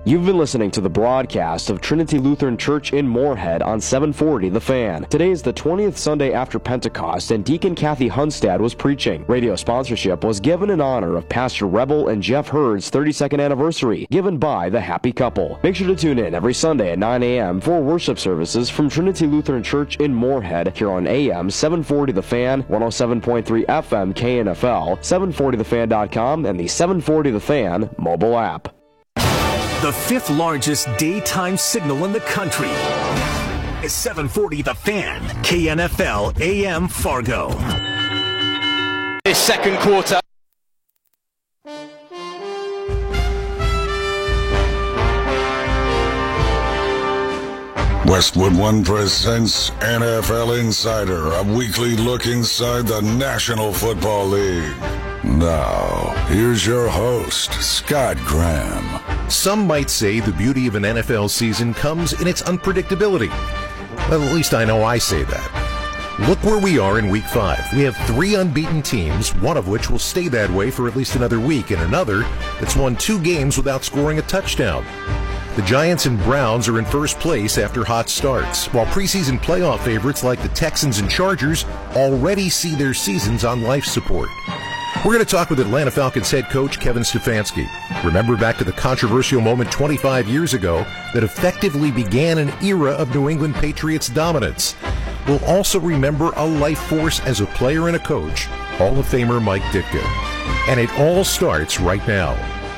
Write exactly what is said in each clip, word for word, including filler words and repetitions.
You've been listening to the broadcast of Trinity Lutheran Church in Moorhead on seven forty The Fan. Today is the twentieth Sunday after Pentecost, and Deacon Kathy Hunstad was preaching. Radio sponsorship was given in honor of Pastor Rebel and Jeff Hurd's thirty-second anniversary, given by the Happy Couple. Make sure to tune in every Sunday at nine a.m. for worship services from Trinity Lutheran Church in Moorhead here on A M seven forty The Fan, one oh seven point three F M K N F L, seven forty the fan dot com, and the seven forty The Fan mobile app. The fifth largest daytime signal in the country is seven forty The Fan, K N F L A M Fargo. This second quarter. Westwood One presents N F L Insider, a weekly look inside the National Football League. Now, here's your host, Scott Graham. Some might say the beauty of an N F L season comes in its unpredictability. Well, at least I know I say that. Look where we are in week five. We have three unbeaten teams, one of which will stay that way for at least another week, and another that's won two games without scoring a touchdown. The Giants and Browns are in first place after hot starts, while preseason playoff favorites like the Texans and Chargers already see their seasons on life support. We're going to talk with Atlanta Falcons head coach Kevin Stefanski. Remember back to the controversial moment twenty-five years ago that effectively began an era of New England Patriots dominance. We'll also remember a life force as a player and a coach, Hall of Famer Mike Ditka. And it all starts right now.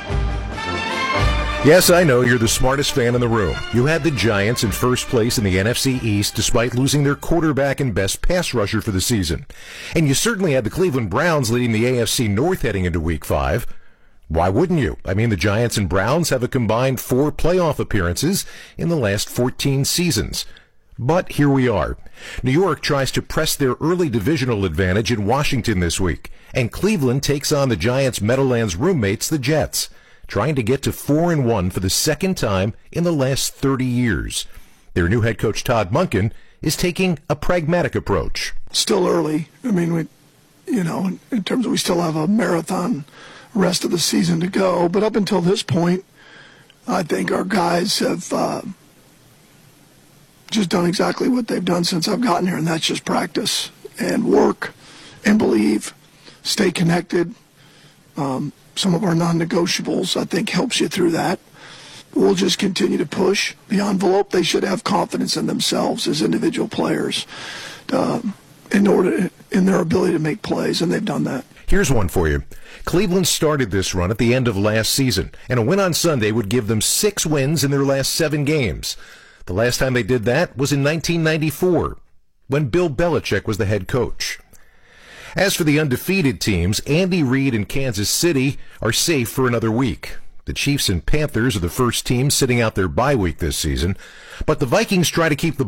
Yes, I know you're the smartest fan in the room. You had the Giants in first place in the N F C East despite losing their quarterback and best pass rusher for the season. And you certainly had the Cleveland Browns leading the A F C North heading into week five. Why wouldn't you? I mean, the Giants and Browns have a combined four playoff appearances in the last fourteen seasons. But here we are. New York tries to press their early divisional advantage in Washington this week, and Cleveland takes on the Giants' Meadowlands roommates, the Jets, trying to get to four and one for the second time in the last thirty years. Their new head coach, Todd Monken, is taking a pragmatic approach. Still early. I mean, we, you know, in, in terms of we still have a marathon rest of the season to go. But up until this point, I think our guys have uh, just done exactly what they've done since I've gotten here, and that's just practice and work and believe, stay connected. Um, Some of our non-negotiables, I think, helps you through that. We'll just continue to push the envelope. They should have confidence in themselves as individual players uh, in order in their ability to make plays, and they've done that. Here's one for you. Cleveland started this run at the end of last season, and a win on Sunday would give them six wins in their last seven games. The last time they did that was in nineteen ninety-four, when Bill Belichick was the head coach. As for the undefeated teams, Andy Reid and Kansas City are safe for another week. The Chiefs and Panthers are the first teams sitting out their bye week this season, but the Vikings try to keep the